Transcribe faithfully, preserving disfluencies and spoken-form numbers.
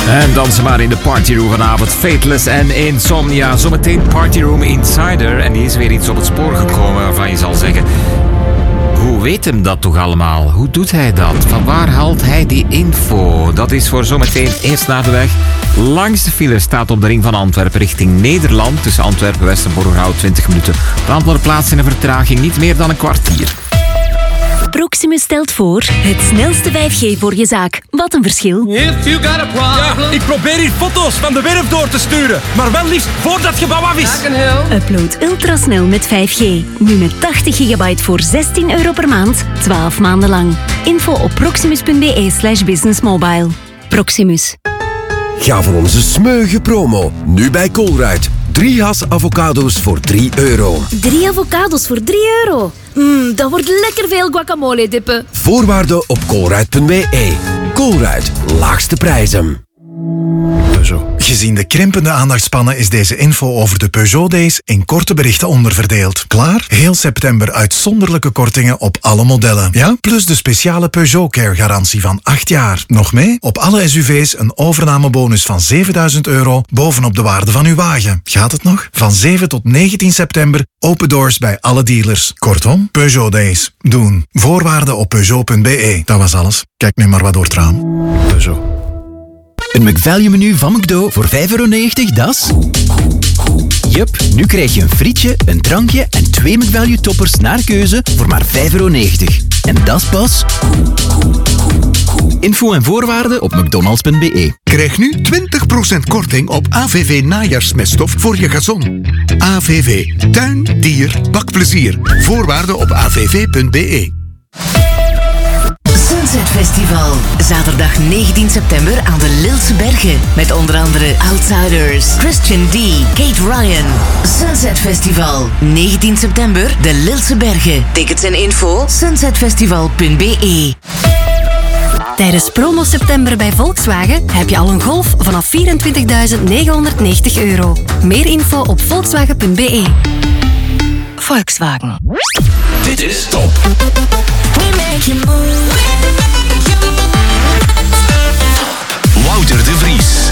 En dan ze maar in de partyroom vanavond. Fateless en Insomnia. Zometeen Partyroom Insider. En die is weer iets op het spoor gekomen waarvan je zal zeggen... Hoe weet hem dat toch allemaal? Hoe doet hij dat? Van waar haalt hij die info? Dat is voor zometeen eerst naar de weg. Langs de file staat op de ring van Antwerpen richting Nederland. Tussen Antwerpen, Westerborgerhout twintig minuten. Op een aantal plaatsen een vertraging niet meer dan een kwartier. Proximus stelt voor het snelste vijf G voor je zaak. Wat een verschil. If you got a problem. Ja, ik probeer hier foto's van de werf door te sturen. Maar wel liefst voordat het gebouw af is. I can help. Upload ultrasnel met vijf G. Nu met tachtig gigabyte voor zestien euro per maand. twaalf maanden lang. Info op proximus.be slash businessmobile. Proximus. Ga voor onze smeuïge promo. Nu bij Colruyt. Drie has avocado's voor drie euro. Drie avocados voor drie euro. Mmm, dat wordt lekker veel guacamole dippen. Voorwaarden op colruyt punt be. Colruyt, laagste prijzen. Peugeot. Gezien de krimpende aandachtspannen is deze info over de Peugeot Days in korte berichten onderverdeeld. Klaar? Heel september uitzonderlijke kortingen op alle modellen. Ja? Plus de speciale Peugeot Care garantie van acht jaar. Nog mee? Op alle S U V's een overnamebonus van zevenduizend euro bovenop de waarde van uw wagen. Gaat het nog? Van zeven tot negentien september open doors bij alle dealers. Kortom, Peugeot Days. Doen. Voorwaarden op peugeot punt be. Dat was alles. Kijk nu maar wat door het raam. Peugeot. Een McValue menu van McDo voor vijf euro negentig, dat is... Jup, nu krijg je een frietje, een drankje en twee McValue toppers naar keuze voor maar vijf euro negentig. En dat is pas... Info en voorwaarden op mcdonalds punt be. Krijg nu twintig procent korting op A V V najaarsmeststof voor je gazon. A V V. Tuin, dier, bakplezier. Voorwaarden op a v v punt be. Sunset Festival. Zaterdag negentien september aan de Lilse Bergen. Met onder andere Outsiders, Christian D, Kate Ryan. Sunset Festival. negentien september, de Lilse Bergen. Tickets en info, sunset festival punt be. Tijdens promo september bij Volkswagen heb je al een Golf vanaf vierentwintigduizend negenhonderdnegentig euro. Meer info op volkswagen punt be. Volkswagen. Dit is Top. We make you move. Wouter de Vries.